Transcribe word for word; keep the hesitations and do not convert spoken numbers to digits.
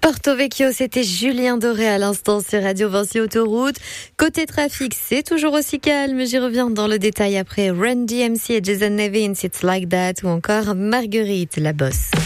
Porto Vecchio, c'était Julien Doré à l'instant sur Radio Vinci Autoroute. Côté trafic, c'est toujours aussi calme. J'y reviens dans le détail après Run D M C et Jason Nevins, It's Like That, ou encore Marguerite, la bosse.